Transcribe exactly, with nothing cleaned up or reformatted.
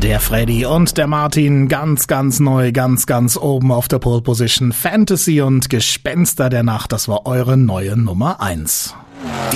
Der Freddy und der Martin ganz, ganz neu, ganz, ganz oben auf der Pole Position. Fantasy und Gespenster der Nacht, das war eure neue Nummer eins.